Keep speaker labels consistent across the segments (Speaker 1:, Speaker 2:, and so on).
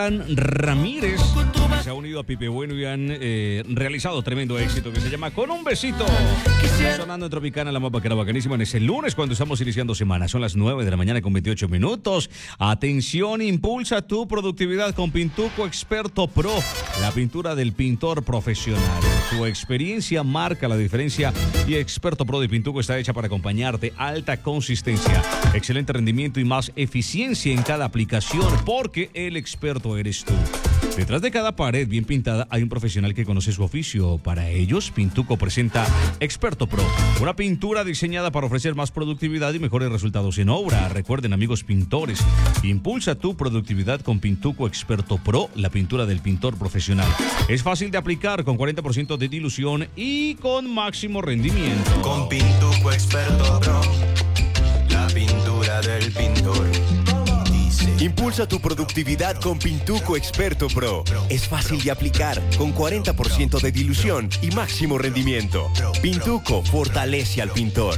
Speaker 1: Ramírez se ha unido a Pipe Bueno y han realizado tremendo éxito que se llama Con un besito. Sonando en Tropicana, la más bacana, bacanísima en ese lunes cuando estamos iniciando semana. Son las 9 de la mañana con 28 minutos. Atención, impulsa tu productividad con Pintuco Experto Pro, la pintura del pintor profesional. Tu experiencia marca la diferencia y Experto Pro de Pintuco está hecha para acompañarte. Alta consistencia, excelente rendimiento y más eficiencia en cada aplicación, porque el experto eres tú. Detrás de cada pared bien pintada hay un profesional que conoce su oficio. Para ellos, Pintuco presenta Experto Pro, una pintura diseñada para ofrecer más productividad y mejores resultados en obra. Recuerden, amigos pintores, impulsa tu productividad con Pintuco Experto Pro, la pintura del pintor profesional. Es fácil de aplicar, con 40% de dilución y con máximo rendimiento.
Speaker 2: Con Pintuco Experto Pro, la pintura del pintor.
Speaker 3: Impulsa tu productividad con Pintuco Experto Pro. Es fácil de aplicar, con 40% de dilución y máximo rendimiento. Pintuco fortalece al pintor.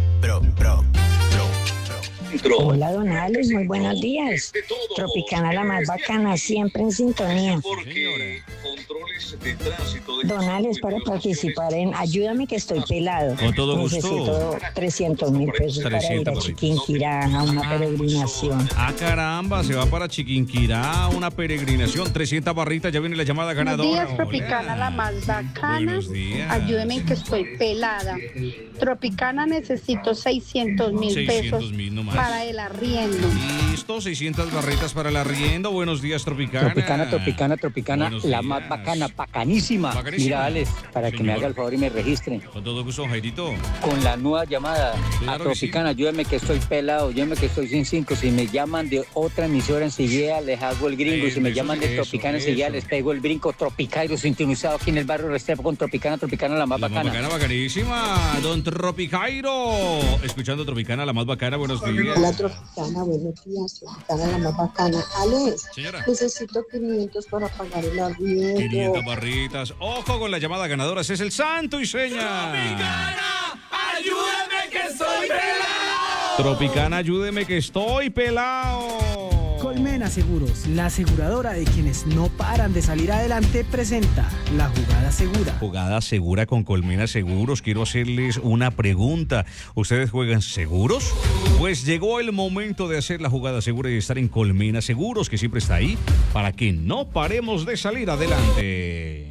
Speaker 4: Hola, don Alex, muy buenos días. Tropicana, la más bacana, siempre en sintonía. Don Alex, para participar en Ayúdame que estoy pelado.
Speaker 1: Con todo gusto.
Speaker 4: Necesito 300.000 pesos para ir a Chiquinquirá a una peregrinación.
Speaker 1: Ah, caramba, se va para Chiquinquirá, una peregrinación. 300 barritas, ya viene la llamada ganadora.
Speaker 5: Buenos días, Tropicana, la más bacana.
Speaker 1: Buenos días.
Speaker 5: Ayúdeme que estoy pelada. Tropicana, necesito 600.000 pesos
Speaker 1: 600.000 nomás.
Speaker 5: para el arriendo.
Speaker 1: Listo, 600 barritas para el arriendo. Buenos días, Tropicana.
Speaker 6: Tropicana,
Speaker 1: Buenos
Speaker 6: la
Speaker 1: días.
Speaker 6: más bacana, bacanísima.
Speaker 1: Bacanísima.
Speaker 6: Mira, Alex, para que me
Speaker 1: Señor.
Speaker 6: haga el favor y me registre.
Speaker 1: Con todo gusto, Jairito.
Speaker 6: Con la nueva llamada
Speaker 1: Claro
Speaker 6: a
Speaker 1: que sí.
Speaker 6: Tropicana, ayúdame que estoy pelado, ayúdame que estoy sin 5. Si me llaman de otra emisora enseguida, les hago el gringo. Si me
Speaker 1: Eso,
Speaker 6: llaman de
Speaker 1: eso,
Speaker 6: Tropicana enseguida,
Speaker 1: eso.
Speaker 6: les pego el brinco. Tropicairo sintonizado aquí en el barrio Restrepo con Tropicana, la más
Speaker 1: La más
Speaker 6: bacana.
Speaker 1: bacana, bacanísima. Don Tropicairo. Escuchando Tropicana, la más bacana. Buenos días.
Speaker 7: Hola Tropicana, buenos días, Tropicana la más bacana. Alex,
Speaker 1: Señora.
Speaker 7: necesito 500 para pagar el arriendo.
Speaker 1: 500 barritas. Ojo con la llamada ganadora. Ese es el santo y seña.
Speaker 2: Ayúdame que soy pelado.
Speaker 1: Tropicana, ayúdeme que estoy pelado.
Speaker 8: Colmena Seguros, la aseguradora de quienes no paran de salir adelante, presenta La Jugada Segura.
Speaker 1: Jugada segura con Colmena Seguros. Quiero hacerles una pregunta. ¿Ustedes juegan seguros? Pues llegó el momento de hacer la jugada segura y estar en Colmena Seguros, que siempre está ahí para que no paremos de salir adelante.